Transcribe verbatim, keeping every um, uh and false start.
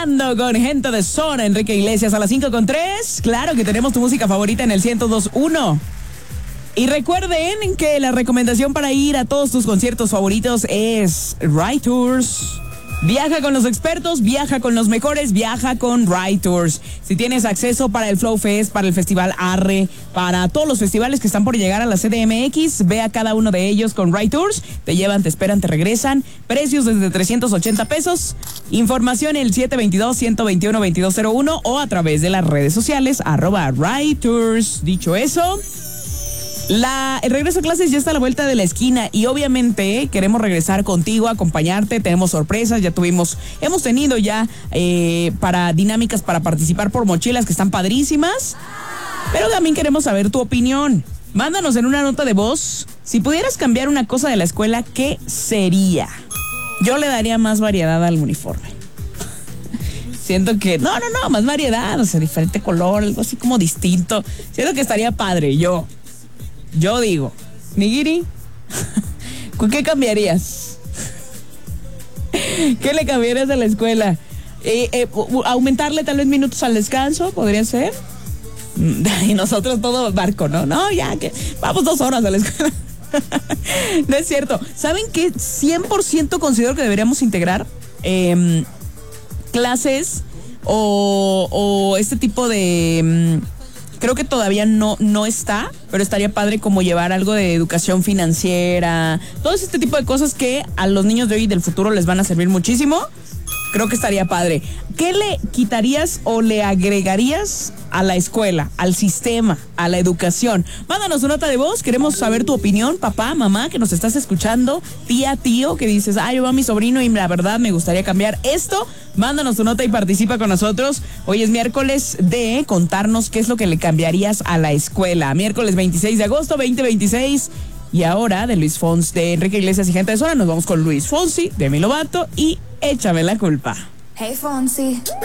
Iniciando con Gente de Zona, Enrique Iglesias a las cinco con tres. Claro que tenemos tu música favorita en el ciento dos punto uno. Y recuerden que la recomendación para ir a todos tus conciertos favoritos es Ride Tours. Viaja con los expertos, viaja con los mejores, viaja con Ride Tours. Si tienes acceso para el Flow Fest, para el Festival Arre, para todos los festivales que están por llegar a la C D M X, ve a cada uno de ellos con Ride Tours. Te llevan, te esperan, te regresan. Precios desde trescientos ochenta pesos. Información el siete dos dos, uno dos uno, dos dos cero uno o a través de las redes sociales, arroba Ride Tours. Dicho eso, La, el regreso a clases ya está a la vuelta de la esquina y obviamente queremos regresar contigo, acompañarte, tenemos sorpresas, ya tuvimos, hemos tenido ya eh, para dinámicas para participar por mochilas que están padrísimas, pero también queremos saber tu opinión. Mándanos en una nota de voz, si pudieras cambiar una cosa de la escuela, ¿qué sería? Yo le daría más variedad al uniforme. Siento que, no, no, no, más variedad, o sea, diferente color, algo así como distinto. Siento que estaría padre, yo. Yo digo, Nigiri, ¿qué cambiarías? ¿Qué le cambiarías a la escuela? Eh, eh, ¿Aumentarle tal vez minutos al descanso? ¿Podría ser? Y nosotros todo barco, ¿no? No, ya, que vamos dos horas a la escuela. No es cierto. ¿Saben qué? cien por ciento considero que deberíamos integrar eh, clases o, o este tipo de... Creo que todavía no, no está, pero estaría padre como llevar algo de educación financiera, todo este tipo de cosas que a los niños de hoy y del futuro les van a servir muchísimo. Creo que estaría padre. ¿Qué le quitarías o le agregarías a la escuela, al sistema, a la educación? Mándanos una nota de voz, queremos saber tu opinión, papá, mamá, que nos estás escuchando, tía, tío, que dices, ah, yo va mi sobrino y la verdad me gustaría cambiar esto. Mándanos tu nota y participa con nosotros. Hoy es miércoles de contarnos qué es lo que le cambiarías a la escuela. Miércoles veintiséis de agosto, veinte veintiséis. Y ahora de Luis Fonsi, de Enrique Iglesias y Gente de Zona, nos vamos con Luis Fonsi, Demi Lovato y Échame la Culpa. Hey Fonsi.